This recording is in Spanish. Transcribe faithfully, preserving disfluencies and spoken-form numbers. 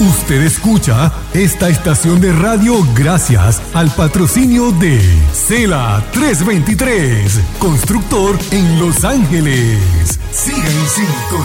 Usted escucha esta estación de radio gracias al patrocinio de Cela trescientos veintitrés, constructor en Los Ángeles. Siga en sintonía.